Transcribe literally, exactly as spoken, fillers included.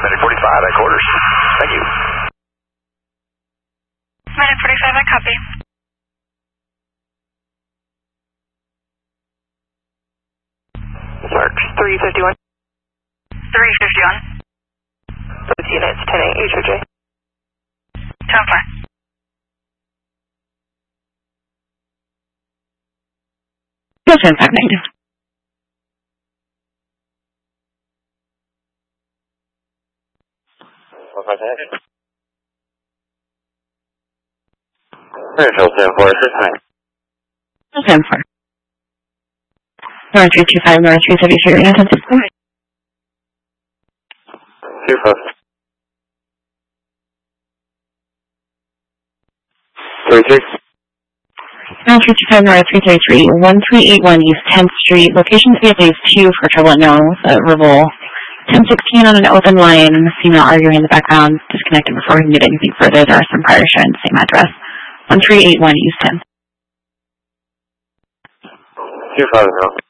Medic forty-five at quarters. Thank you. Medic forty-five, I copy. Mark three fifty-one. three fifty-one. Both units, ten eight H O J. ten five. Yes, ten five negative. Central ten four, six nine. ten four. North three two five, North three seventy-three, Arena ten six. Two four. Three two. North three two five, North three thirty-three, one three eight one East tenth Street. Location to be at phase two for trouble at no, uh, Revol. ten sixteen on an open line, female arguing in the background, disconnected before we can get anything further. There are some prior shown, same address. one three eight one East ten. Two five zero.